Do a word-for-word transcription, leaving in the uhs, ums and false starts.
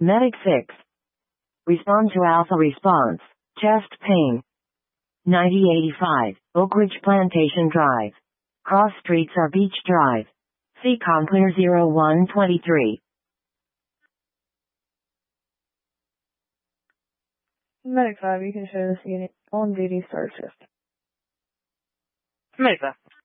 Medic six. Respond to alpha response. Chest pain. ninety eighty-five, Oak Ridge Plantation Drive. Cross streets are Beach Drive. C COM clear zero one two three. Medic five, you can show this unit on duty third shift. Medic five.